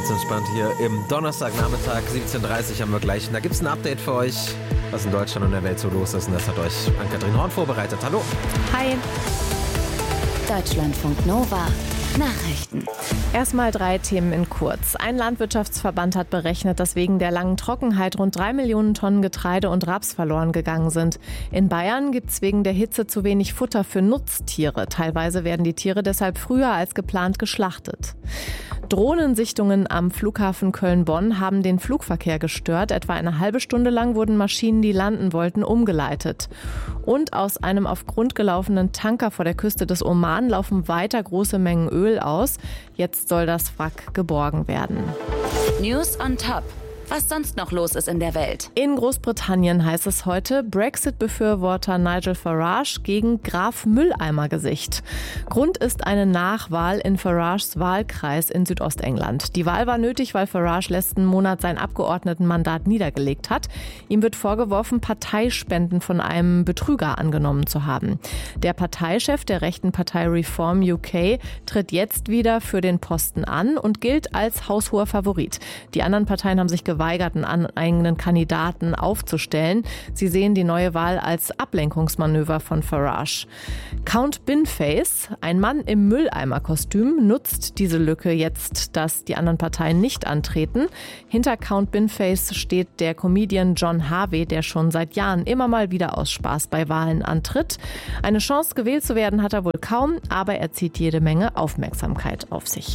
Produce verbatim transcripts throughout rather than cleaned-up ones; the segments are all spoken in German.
Ganz entspannt hier im Donnerstagnachmittag, siebzehn Uhr dreißig haben wir gleich. Und da gibt es ein Update für euch, was in Deutschland und der Welt so los ist. Und das hat euch Ann-Kathrin Horn vorbereitet. Hallo. Hi. Deutschlandfunk Nova. Nachrichten. Erstmal drei Themen in kurz. Ein Landwirtschaftsverband hat berechnet, dass wegen der langen Trockenheit rund drei Millionen Tonnen Getreide und Raps verloren gegangen sind. In Bayern gibt es wegen der Hitze zu wenig Futter für Nutztiere. Teilweise werden die Tiere deshalb früher als geplant geschlachtet. Drohnensichtungen am Flughafen Köln-Bonn haben den Flugverkehr gestört. Etwa eine halbe Stunde lang wurden Maschinen, die landen wollten, umgeleitet. Und aus einem auf Grund gelaufenen Tanker vor der Küste des Oman laufen weiter große Mengen Öl aus. Jetzt soll das Wrack geborgen werden. News on top. Was sonst noch los ist in der Welt. In Großbritannien heißt es heute, Brexit-Befürworter Nigel Farage gegen Graf Mülleimer-Gesicht. Grund ist eine Nachwahl in Farages Wahlkreis in Südostengland. Die Wahl war nötig, weil Farage letzten Monat sein Abgeordnetenmandat niedergelegt hat. Ihm wird vorgeworfen, Parteispenden von einem Betrüger angenommen zu haben. Der Parteichef der rechten Partei Reform U K tritt jetzt wieder für den Posten an und gilt als haushoher Favorit. Die anderen Parteien haben sich geweigert, einen eigenen Kandidaten aufzustellen. Sie sehen die neue Wahl als Ablenkungsmanöver von Farage. Count Binface, ein Mann im Mülleimerkostüm, nutzt diese Lücke jetzt, dass die anderen Parteien nicht antreten. Hinter Count Binface steht der Comedian John Harvey, der schon seit Jahren immer mal wieder aus Spaß bei Wahlen antritt. Eine Chance, gewählt zu werden, hat er wohl kaum, aber er zieht jede Menge Aufmerksamkeit auf sich.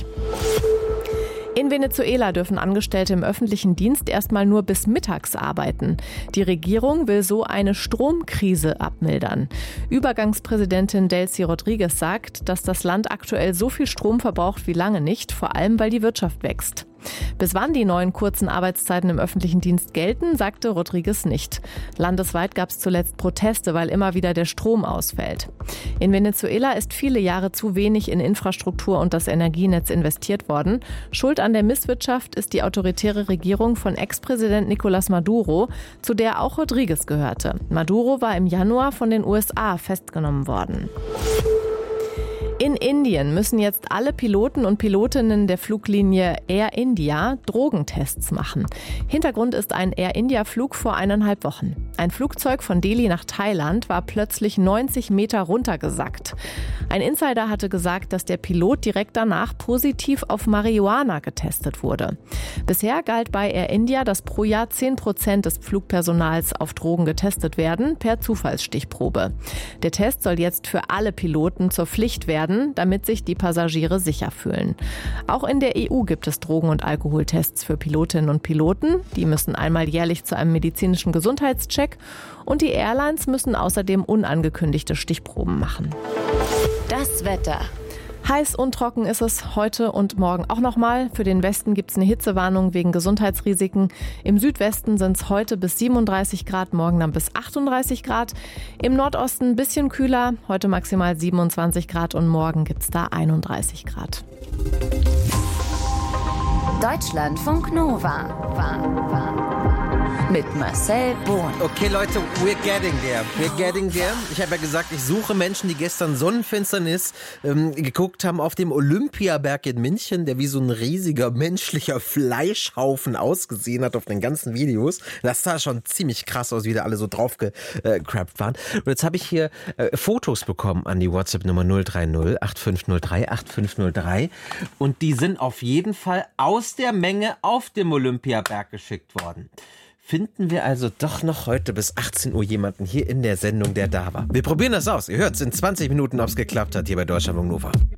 In Venezuela dürfen Angestellte im öffentlichen Dienst erstmal nur bis mittags arbeiten. Die Regierung will so eine Stromkrise abmildern. Übergangspräsidentin Delcy Rodriguez sagt, dass das Land aktuell so viel Strom verbraucht wie lange nicht, vor allem weil die Wirtschaft wächst. Bis wann die neuen kurzen Arbeitszeiten im öffentlichen Dienst gelten, sagte Rodriguez nicht. Landesweit gab es zuletzt Proteste, weil immer wieder der Strom ausfällt. In Venezuela ist viele Jahre zu wenig in Infrastruktur und das Energienetz investiert worden. Schuld an der Misswirtschaft ist die autoritäre Regierung von Ex-Präsident Nicolás Maduro, zu der auch Rodriguez gehörte. Maduro war im Januar von den U S A festgenommen worden. In Indien müssen jetzt alle Piloten und Pilotinnen der Fluglinie Air India Drogentests machen. Hintergrund ist ein Air India-Flug vor eineinhalb Wochen. Ein Flugzeug von Delhi nach Thailand war plötzlich neunzig Meter runtergesackt. Ein Insider hatte gesagt, dass der Pilot direkt danach positiv auf Marihuana getestet wurde. Bisher galt bei Air India, dass pro Jahr zehn Prozent des Flugpersonals auf Drogen getestet werden, per Zufallsstichprobe. Der Test soll jetzt für alle Piloten zur Pflicht werden, damit sich die Passagiere sicher fühlen. Auch in der E U gibt es Drogen- und Alkoholtests für Pilotinnen und Piloten. Die müssen einmal jährlich zu einem medizinischen Gesundheitscheck und die Airlines müssen außerdem unangekündigte Stichproben machen. Das Wetter. Heiß und trocken ist es heute und morgen auch nochmal. Für den Westen gibt es eine Hitzewarnung wegen Gesundheitsrisiken. Im Südwesten sind es heute bis siebenunddreißig Grad, morgen dann bis achtunddreißig Grad. Im Nordosten ein bisschen kühler, heute maximal siebenundzwanzig Grad und morgen gibt es da einunddreißig Grad. Deutschlandfunk Nova. War, war. Mit Marcel Bohn. Okay, Leute, we're getting there. We're getting there. Ich habe ja gesagt, ich suche Menschen, die gestern Sonnenfinsternis ähm, geguckt haben auf dem Olympiaberg in München, der wie so ein riesiger menschlicher Fleischhaufen ausgesehen hat auf den ganzen Videos. Das sah schon ziemlich krass aus, wie da alle so draufgecrappt waren. Und jetzt habe ich hier äh, Fotos bekommen an die WhatsApp-Nummer null drei null acht fünf null drei acht fünf null drei. Und die sind auf jeden Fall aus der Menge auf dem Olympiaberg geschickt worden. Finden wir also doch noch heute bis achtzehn Uhr jemanden hier in der Sendung, der da war. Wir probieren das aus. Ihr hört es in zwanzig Minuten, ob es geklappt hat hier bei Deutschlandfunk Nova.